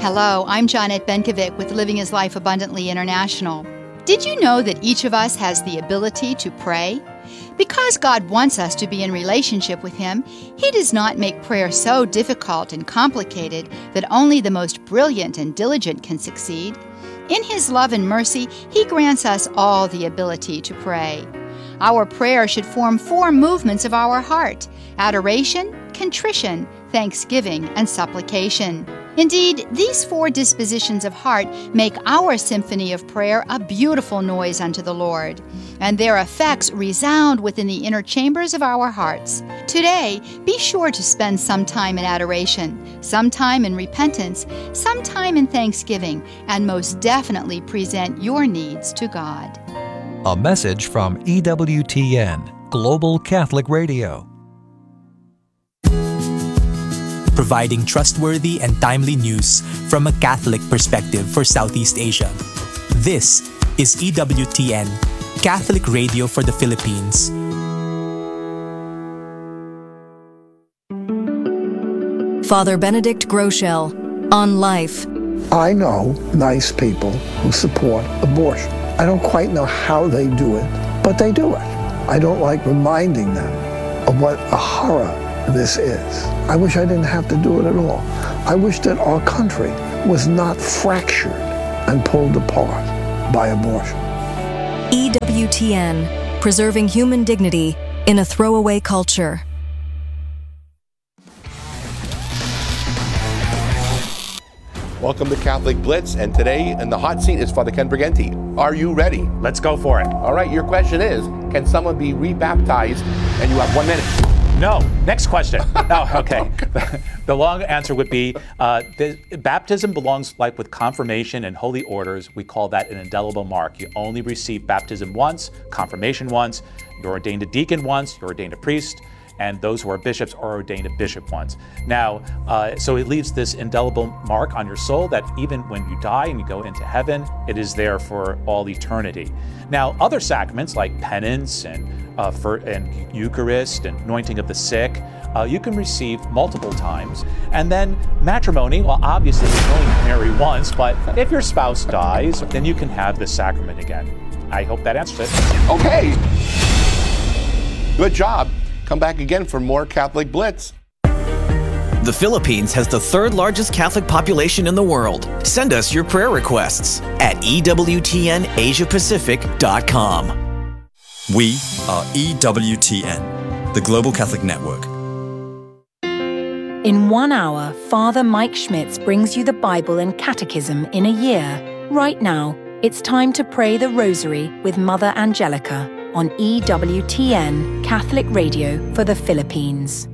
Hello, I'm Jonette Benkovic with Living His Life Abundantly International. Did you know that each of us has the ability to pray? Because God wants us to be in relationship with Him, He does not make prayer so difficult and complicated that only the most brilliant and diligent can succeed. In His love and mercy, He grants us all the ability to pray. Our prayer should form 4 movements of our heart: adoration, contrition, thanksgiving, and supplication. Indeed, these 4 dispositions of heart make our symphony of prayer a beautiful noise unto the Lord, and their effects resound within the inner chambers of our hearts. Today, be sure to spend some time in adoration, some time in repentance, some time in thanksgiving, and most definitely present your needs to God. A message from EWTN, Global Catholic Radio. Providing trustworthy and timely news from a Catholic perspective for Southeast Asia. This is EWTN, Catholic Radio for the Philippines. Father Benedict Groeschel, on Life. I know nice people who support abortion. I don't quite know how they do it, but they do it. I don't like reminding them of what a horror this is. I wish I didn't have to do it at all. I wish that our country was not fractured and pulled apart by abortion. EWTN, preserving human dignity in a throwaway culture. Welcome to Catholic Blitz, and today in the hot seat is Father Ken Briganti. Are you ready? Let's go for it. All right, your question is, can someone be rebaptized? And you have 1 minute. No. Next question. Oh, okay. The long answer would be, baptism belongs like with confirmation and holy orders. We call that an indelible mark. You only receive baptism once, confirmation once, you're ordained a deacon once, you're ordained a priest, and those who are bishops are ordained a bishop once. Now, so it leaves this indelible mark on your soul that even when you die and you go into heaven, it is there for all eternity. Now, other sacraments like penance and Eucharist and anointing of the sick, you can receive multiple times. And then matrimony, well, obviously you can only marry once, but if your spouse dies, then you can have the sacrament again. I hope that answers it. Okay. Good job. Come back again for more Catholic Blitz. The Philippines has the 3rd largest Catholic population in the world. Send us your prayer requests at EWTNAsiaPacific.com. We are EWTN, the Global Catholic Network. In 1 hour, Father Mike Schmitz brings you the Bible and Catechism in a year. Right now, it's time to pray the Rosary with Mother Angelica on EWTN, Catholic Radio for the Philippines.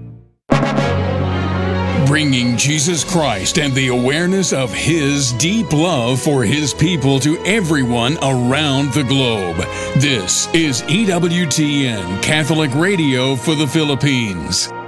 Bringing Jesus Christ and the awareness of His deep love for His people to everyone around the globe. This is EWTN, Catholic Radio for the Philippines.